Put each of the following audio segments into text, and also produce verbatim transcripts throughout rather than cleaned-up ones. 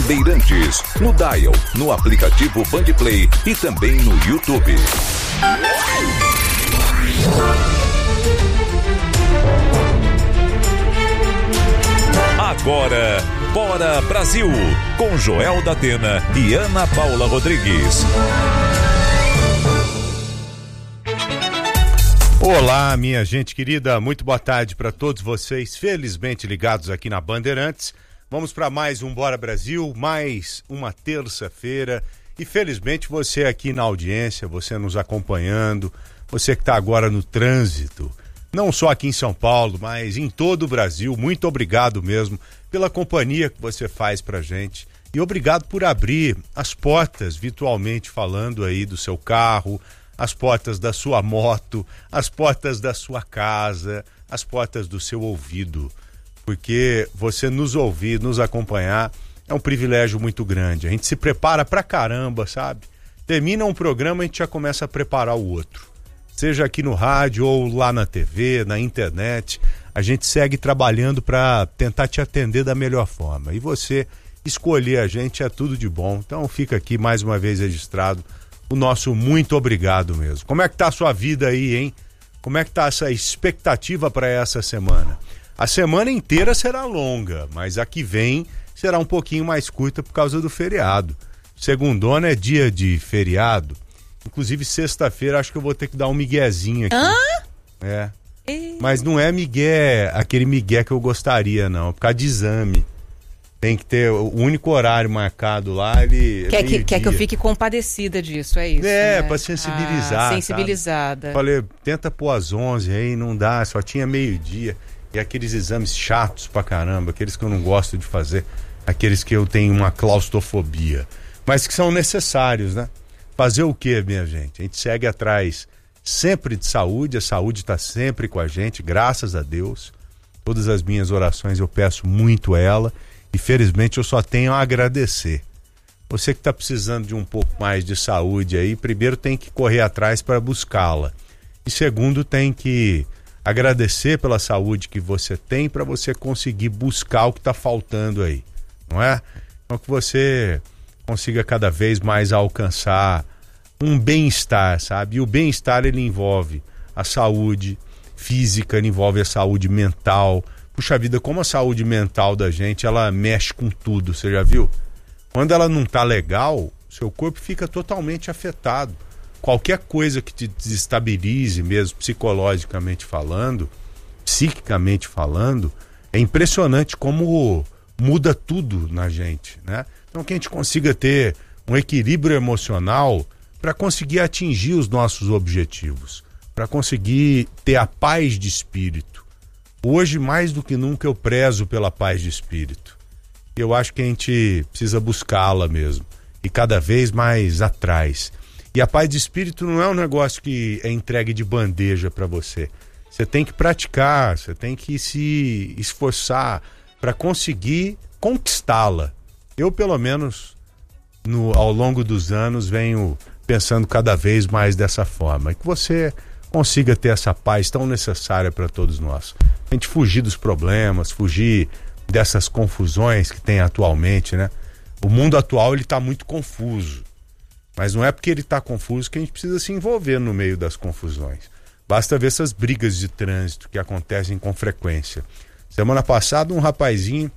Bandeirantes, no Dial, no aplicativo Bandplay e também no YouTube. Agora, Bora Brasil, com Joel da Atena e Ana Paula Rodrigues. Olá, minha gente querida, muito boa tarde para todos vocês, felizmente ligados aqui na Bandeirantes. Vamos para mais um Bora Brasil, mais uma terça-feira e felizmente você aqui na audiência, você nos acompanhando, você que está agora no trânsito, não só aqui em São Paulo, mas em todo o Brasil. Muito obrigado mesmo pela companhia que você faz pra gente e obrigado por abrir as portas, virtualmente falando aí do seu carro, as portas da sua moto, as portas da sua casa, as portas do seu ouvido, porque você nos ouvir, nos acompanhar é um privilégio muito grande. A gente se prepara pra caramba, sabe? Termina um programa, a gente já começa a preparar o outro. Seja aqui no rádio ou lá na T V, na internet, a gente segue trabalhando para tentar te atender da melhor forma. E você escolher a gente é tudo de bom. Então fica aqui mais uma vez registrado o nosso muito obrigado mesmo. Como é que tá a sua vida aí, hein? Como é que tá essa expectativa para essa semana? A semana inteira será longa, mas a que vem será um pouquinho mais curta por causa do feriado. Segundona é dia de feriado. Inclusive, sexta-feira, acho que eu vou ter que dar um miguezinho aqui. Hã? É. E... Mas não é migué, aquele migué que eu gostaria, não. Por causa de exame. Tem que ter o único horário marcado lá, ele... Quer, é que, quer que eu fique compadecida disso, é isso? É, né? pra sensibilizar. Ah, sensibilizada. Sabe? Falei, tenta pôr às onze aí, não dá, só tinha meio-dia. E aqueles exames chatos pra caramba, aqueles que eu não gosto de fazer, aqueles que eu tenho uma claustrofobia. Mas que são necessários, né? Fazer o quê, minha gente? A gente segue atrás sempre de saúde, a saúde está sempre com a gente, graças a Deus. Todas as minhas orações eu peço muito a ela e felizmente eu só tenho a agradecer. Você que está precisando de um pouco mais de saúde aí, primeiro tem que correr atrás para buscá-la. E segundo, tem que agradecer pela saúde que você tem para você conseguir buscar o que está faltando aí, não é? Então que você consiga cada vez mais alcançar um bem-estar, sabe? E o bem-estar, ele envolve a saúde física, ele envolve a saúde mental. Puxa vida, como a saúde mental da gente, ela mexe com tudo, você já viu? Quando ela não tá legal, seu corpo fica totalmente afetado. Qualquer coisa que te desestabilize mesmo, psicologicamente falando, psiquicamente falando, é impressionante como muda tudo na gente, né? Então que a gente consiga ter um equilíbrio emocional para conseguir atingir os nossos objetivos, para conseguir ter a paz de espírito. Hoje, mais do que nunca, eu prezo pela paz de espírito. Eu acho que a gente precisa buscá-la mesmo, e cada vez mais atrás. E a paz de espírito não é um negócio que é entregue de bandeja para você. Você tem que praticar, você tem que se esforçar para conseguir conquistá-la. Eu, pelo menos, no, ao longo dos anos, venho pensando cada vez mais dessa forma. E que você consiga ter essa paz tão necessária para todos nós. A gente fugir dos problemas, fugir dessas confusões que tem atualmente, né? O mundo atual, ele está muito confuso. Mas não é porque ele está confuso que a gente precisa se envolver no meio das confusões. Basta ver essas brigas de trânsito que acontecem com frequência. Semana passada, um rapazinho,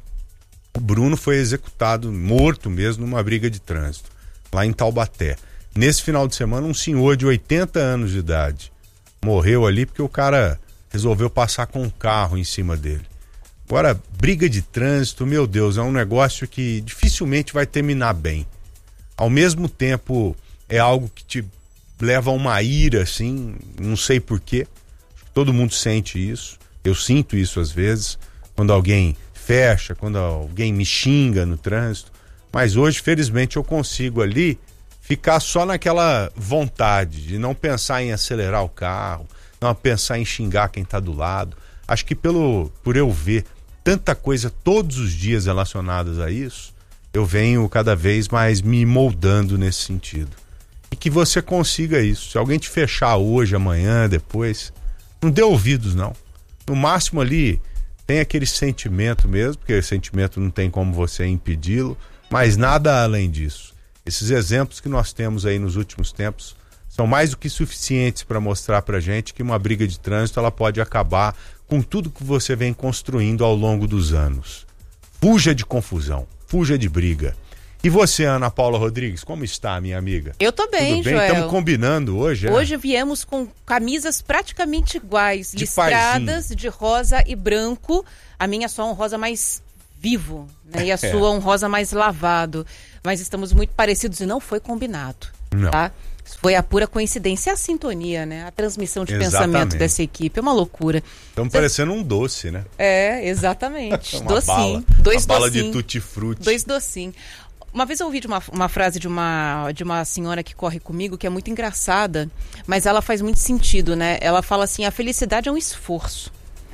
o Bruno, foi executado, morto mesmo, numa briga de trânsito, lá em Taubaté. Nesse final de semana, um senhor de oitenta anos de idade morreu ali porque o cara resolveu passar com um carro em cima dele. Agora, briga de trânsito, meu Deus, é um negócio que dificilmente vai terminar bem. Ao mesmo tempo, é algo que te leva a uma ira, assim, não sei porquê. Todo mundo sente isso. Eu sinto isso às vezes, quando alguém fecha, quando alguém me xinga no trânsito. Mas hoje, felizmente, eu consigo ali ficar só naquela vontade de não pensar em acelerar o carro, não pensar em xingar quem está do lado. Acho que pelo, por eu ver tanta coisa todos os dias relacionadas a isso, eu venho cada vez mais me moldando nesse sentido. E que você consiga isso. Se alguém te fechar hoje, amanhã, depois, não dê ouvidos, não. No máximo ali, tem aquele sentimento mesmo, porque o sentimento não tem como você impedi-lo, Mas nada além disso. Esses exemplos que nós temos aí nos últimos tempos são mais do que suficientes para mostrar pra gente que uma briga de trânsito ela pode acabar com tudo que você vem construindo ao longo dos anos. Fuja de confusão, fuja de briga. E você, Ana Paula Rodrigues, como está, minha amiga? Eu tô bem, Tudo bem? Joel. Estamos combinando hoje, é? Hoje viemos com camisas praticamente iguais, De listradas parzinho. de rosa e branco. A minha é só um rosa mais vivo, né? E a É. sua um rosa mais lavado. Mas estamos muito parecidos e não foi combinado, Não. tá? Foi a pura coincidência, a sintonia, né? A transmissão de Exatamente. pensamento dessa equipe. É uma loucura. Estamos parecendo um doce, né? É, exatamente. Uma docinho. bala, Dois uma bala de docinhos. tutti-frutti. Dois docinhos. Uma vez eu ouvi de uma, uma frase de uma, de uma senhora que corre comigo, que é muito engraçada, mas ela faz muito sentido, né? Ela fala assim, a felicidade é um esforço.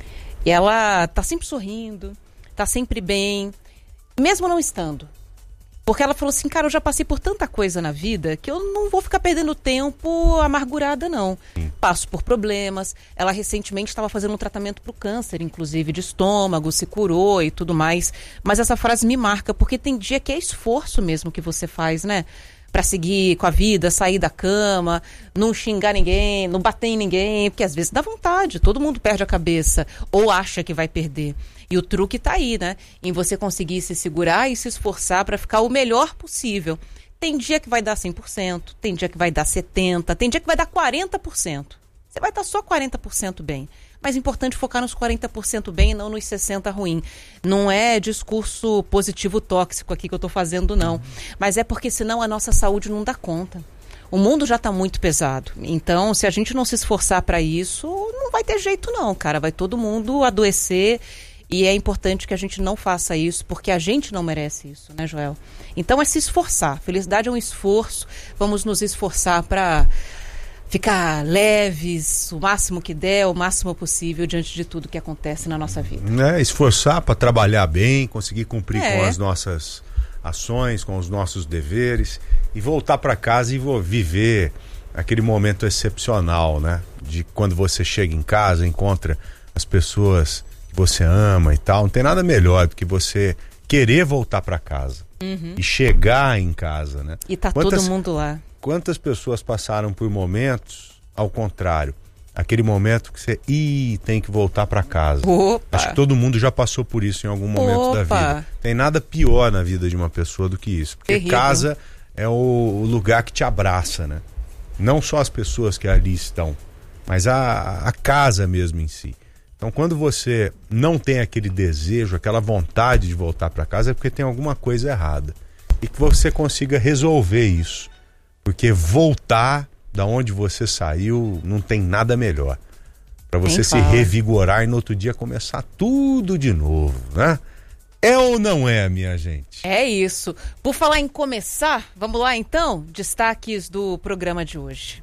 E ela tá sempre sorrindo, tá sempre bem, mesmo não estando. Porque ela falou assim, cara, eu já passei por tanta coisa na vida que eu não vou ficar perdendo tempo amargurada, não. Sim. Passo por problemas. Ela recentemente estava fazendo um tratamento para o câncer, inclusive de estômago, se curou e tudo mais. Mas essa frase me marca, porque tem dia que é esforço mesmo que você faz, né? Para seguir com a vida, sair da cama, não xingar ninguém, não bater em ninguém, porque às vezes dá vontade, todo mundo perde a cabeça ou acha que vai perder. E o truque tá aí, né? Em você conseguir se segurar e se esforçar para ficar o melhor possível. Tem dia que vai dar cem por cento, tem dia que vai dar setenta por cento, tem dia que vai dar quarenta por cento. Você vai estar só quarenta por cento bem. Mas é importante focar nos quarenta por cento bem e não nos sessenta por cento ruim. Não é discurso positivo tóxico aqui que eu estou fazendo, não. Mas é porque senão a nossa saúde não dá conta. O mundo já está muito pesado. Então, se a gente não se esforçar para isso, não vai ter jeito não, cara. Vai todo mundo adoecer. E é importante que a gente não faça isso, porque a gente não merece isso, né, Joel? Então é se esforçar. Felicidade é um esforço. Vamos nos esforçar para ficar leves, o máximo que der, o máximo possível diante de tudo que acontece na nossa vida. É, esforçar para trabalhar bem, conseguir cumprir É. com as nossas ações, com os nossos deveres e voltar para casa e vou viver aquele momento excepcional, né? De quando você chega em casa, encontra as pessoas que você ama e tal. Não tem nada melhor do que você querer voltar para casa Uhum. e chegar em casa, né? E tá Quantas- todo mundo lá. Quantas pessoas passaram por momentos ao contrário? Aquele momento que você, ih, tem que voltar para casa. Opa! Acho que todo mundo já passou por isso em algum momento da Opa! vida. Tem nada pior na vida de uma pessoa do que isso. Porque Terrível. casa é o, o lugar que te abraça, né? Não só as pessoas que ali estão, mas a, a casa mesmo em si. Então, quando você não tem aquele desejo, aquela vontade de voltar para casa, é porque tem alguma coisa errada. E que você consiga resolver isso. Porque voltar da onde você saiu não tem nada melhor. Para você Nem se fala. revigorar e no outro dia começar tudo de novo, né? É ou não é, minha gente? É isso. Por falar em começar, vamos lá então? Destaques do programa de hoje.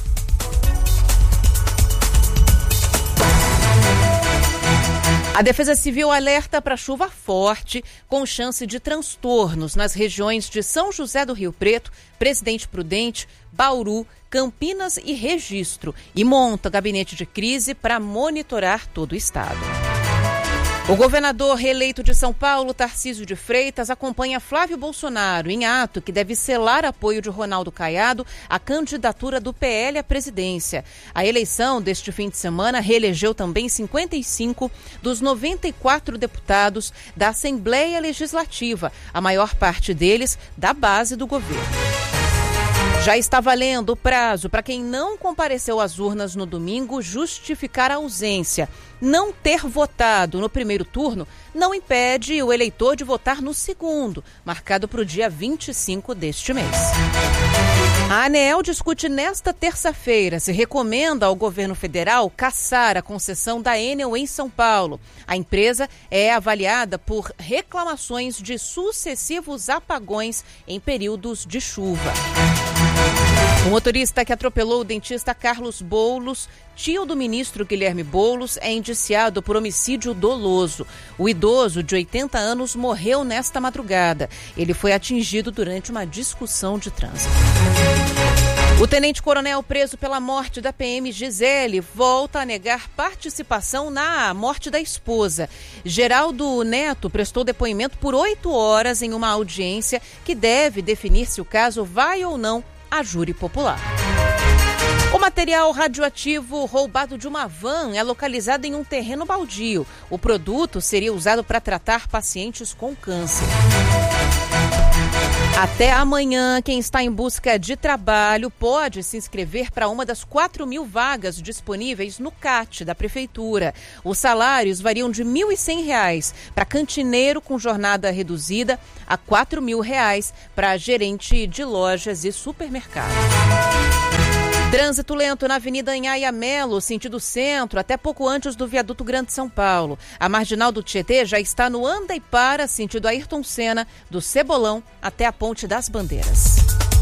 A Defesa Civil alerta para chuva forte, com chance de transtornos nas regiões de São José do Rio Preto, Presidente Prudente, Bauru, Campinas e Registro, e monta gabinete de crise para monitorar todo o estado. O governador reeleito de São Paulo, Tarcísio de Freitas, acompanha Flávio Bolsonaro em ato que deve selar apoio de Ronaldo Caiado à candidatura do P L à presidência. A eleição deste fim de semana reelegeu também cinquenta e cinco dos noventa e quatro deputados da Assembleia Legislativa, a maior parte deles da base do governo. Já está valendo o prazo para quem não compareceu às urnas no domingo justificar a ausência. Não ter votado no primeiro turno não impede o eleitor de votar no segundo, marcado para o dia vinte e cinco deste mês. A ANEEL discute nesta terça-feira se recomenda ao governo federal cassar a concessão da Enel em São Paulo. A empresa é avaliada por reclamações de sucessivos apagões em períodos de chuva. O motorista que atropelou o dentista Carlos Boulos, tio do ministro Guilherme Boulos, é indiciado por homicídio doloso. O idoso, de oitenta anos, morreu nesta madrugada. Ele foi atingido durante uma discussão de trânsito. O tenente-coronel preso pela morte da P M Gisele volta a negar participação na morte da esposa. Geraldo Neto prestou depoimento por oito horas em uma audiência que deve definir se o caso vai ou não a júri popular. O material radioativo roubado de uma van é localizado em um terreno baldio. O produto seria usado para tratar pacientes com câncer. Até amanhã, quem está em busca de trabalho pode se inscrever para uma das quatro mil vagas disponíveis no C A T da Prefeitura. Os salários variam de mil e cem reais para cantineiro com jornada reduzida a quatro mil reais para gerente de lojas e supermercado. Trânsito lento na Avenida Anhaia Melo, sentido centro, até pouco antes do viaduto Grande São Paulo. A marginal do Tietê já está no anda e para, sentido Ayrton Senna, do Cebolão até a Ponte das Bandeiras.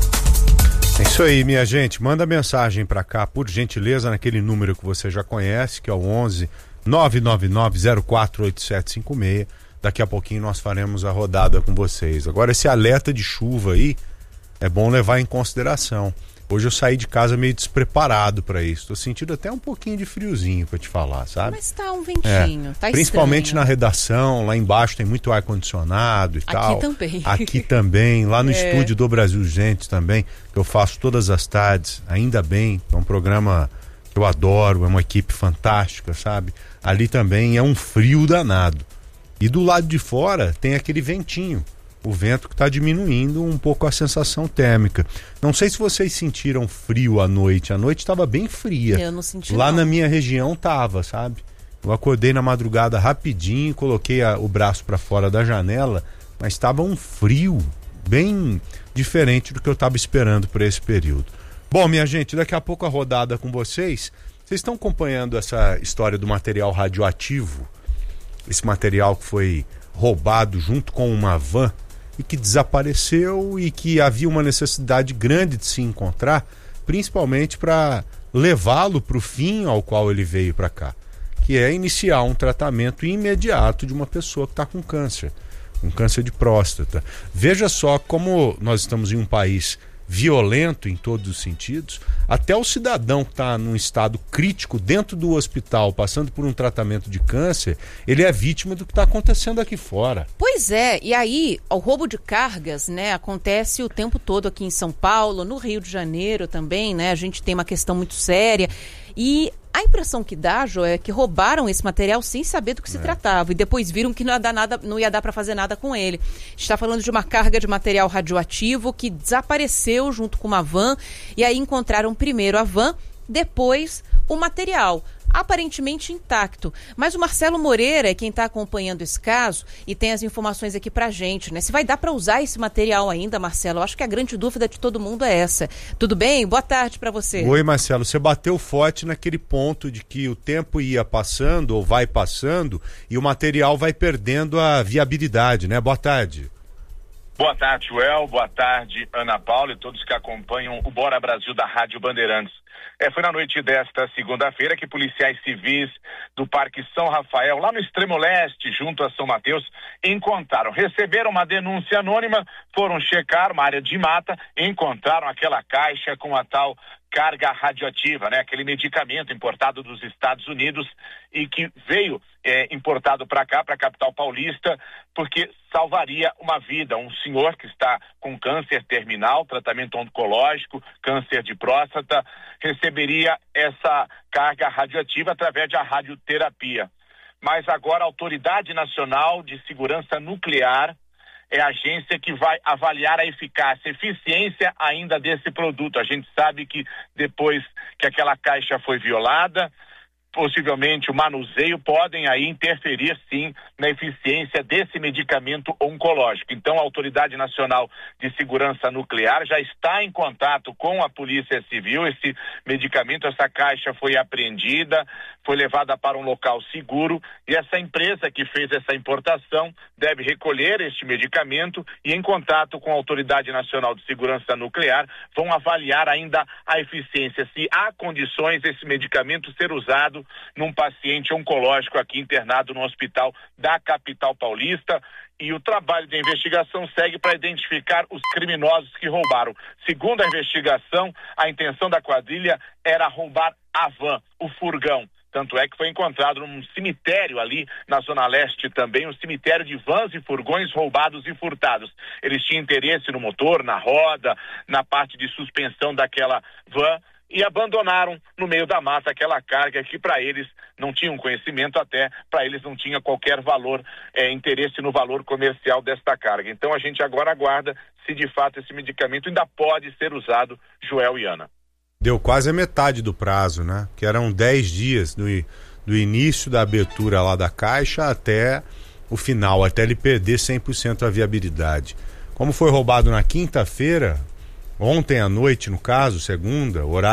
É isso aí, minha gente. Manda mensagem para cá, por gentileza, naquele número que você já conhece, que é o onze nove nove nove zero quatro oito sete cinco seis. Daqui a pouquinho nós faremos a rodada com vocês. Agora, esse alerta de chuva aí é bom levar em consideração. Hoje eu saí de casa meio despreparado para isso. Tô sentindo até um pouquinho de friozinho para te falar, sabe? Mas tá um ventinho, é, tá principalmente estranho. Na redação, lá embaixo tem muito ar-condicionado e Aqui tal. também. Aqui também, lá no É. estúdio do Brasil Gente também, que eu faço todas as tardes, ainda bem, é um programa que eu adoro, é uma equipe fantástica, sabe? Ali também é um frio danado. E do lado de fora tem aquele ventinho. O vento que está diminuindo um pouco a sensação térmica. Não sei se vocês sentiram frio à noite. A noite estava bem fria. Eu não senti Lá não. na minha região tava, sabe? Eu acordei na madrugada rapidinho, coloquei a, o braço para fora da janela, mas estava um frio bem diferente do que eu estava esperando por esse período. Bom, minha gente, daqui a pouco a rodada com vocês. Vocês estão acompanhando essa história do material radioativo? Esse material que foi roubado junto com uma van e que desapareceu e que havia uma necessidade grande de se encontrar, principalmente para levá-lo para o fim ao qual ele veio para cá, que é iniciar um tratamento imediato de uma pessoa que está com câncer, um câncer de próstata. Veja só como nós estamos em um país violento em todos os sentidos. Até o cidadão que está num estado crítico dentro do hospital, passando por um tratamento de câncer, ele é vítima do que está acontecendo aqui fora. Pois é, e aí o roubo de cargas, né, acontece o tempo todo aqui em São Paulo, no Rio de Janeiro também, né, a gente tem uma questão muito séria e a impressão que dá, Jo, é que roubaram esse material sem saber do que se é. tratava e depois viram que não ia dar nada, não ia dar para fazer nada com ele. Está falando de uma carga de material radioativo que desapareceu junto com uma van e aí encontraram primeiro a van, depois o material, aparentemente intacto. Mas o Marcelo Moreira é quem está acompanhando esse caso e tem as informações aqui pra gente, né? Se vai dar para usar esse material ainda, Marcelo? Eu acho que a grande dúvida de todo mundo é essa. Tudo bem? Boa tarde para você. Oi, Marcelo. Você bateu forte naquele ponto de que o tempo ia passando ou vai passando e o material vai perdendo a viabilidade, né? Boa tarde. Boa tarde, Joel. Boa tarde, Ana Paula e todos que acompanham o Bora Brasil da Rádio Bandeirantes. É, foi na noite desta segunda-feira que policiais civis do Parque São Rafael, lá no extremo leste, junto a São Mateus, encontraram, receberam uma denúncia anônima, foram checar uma área de mata e encontraram aquela caixa com a tal carga radioativa, né? Aquele medicamento importado dos Estados Unidos e que veio é, importado para cá, para a capital paulista, porque salvaria uma vida. Um senhor que está com câncer terminal, tratamento oncológico, câncer de próstata, receberia essa carga radioativa através da radioterapia. Mas agora a Autoridade Nacional de Segurança Nuclear é a agência que vai avaliar a eficácia, a eficiência ainda desse produto. A gente sabe que depois que aquela caixa foi violada, possivelmente o manuseio podem aí interferir sim na eficiência desse medicamento oncológico. Então a Autoridade Nacional de Segurança Nuclear já está em contato com a Polícia Civil. Esse medicamento, essa caixa foi apreendida, foi levada para um local seguro e essa empresa que fez essa importação deve recolher este medicamento e em contato com a Autoridade Nacional de Segurança Nuclear vão avaliar ainda a eficiência, se há condições desse medicamento ser usado num paciente oncológico aqui internado no hospital da capital paulista. e o trabalho de investigação segue para identificar os criminosos que roubaram. Segundo a investigação, a intenção da quadrilha era roubar a van, o furgão. Tanto é que foi encontrado num cemitério ali na Zona Leste também, um cemitério de vans e furgões roubados e furtados. Eles tinham interesse no motor, na roda, na parte de suspensão daquela van e abandonaram no meio da mata aquela carga que para eles não tinham conhecimento, até para eles não tinha qualquer valor, é, interesse no valor comercial desta carga. Então a gente agora aguarda se de fato esse medicamento ainda pode ser usado, Joel e Ana. Deu quase a metade do prazo, né? Que eram dez dias do, do início da abertura lá da caixa até o final, até ele perder cem por cento a viabilidade. Como foi roubado na quinta-feira, ontem à noite no caso, segunda, horário